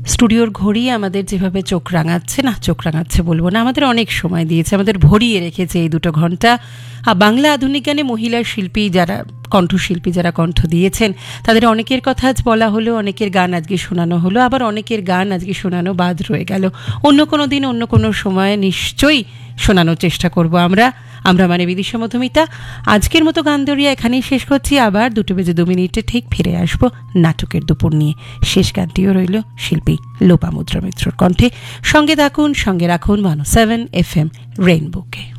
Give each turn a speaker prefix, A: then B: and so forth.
A: স্টুডিওর ঘড়ি আমাদের যেভাবে চোখ রাঙাচ্ছে বলবো না, আমাদের অনেক সময় দিয়েছে, আমাদের ভরিয়ে রেখেছে এই 2 ঘন্টা। বাংলা আধুনিক গানে মহিলা শিল্পী যারা কণ্ঠশিল্পী যারা কণ্ঠ দিয়েছেন তাদের অনেকের কথা আজ বলা হলো, অনেকের গান আজকে শোনানো হলো, আবার অনেকের গান আজকে শোনানো বাদ রয়ে গেল। অন্য কোনো দিন অন্য কোনো সময়ে নিশ্চয়ই শোনানোর চেষ্টা করব আমরা মানে বিদিশা মধুমিতা। আজকের মতো গান দরিয়া এখানেই শেষ করছি। আবার 2:02 ঠিক ফিরে আসবো নাটকের দুপুর নিয়ে। শেষ গানটিও রইল শিল্পী লোপামুদ্রা মিত্রর কণ্ঠে। সঙ্গে রাখুন 107 FM রেইনবোকে।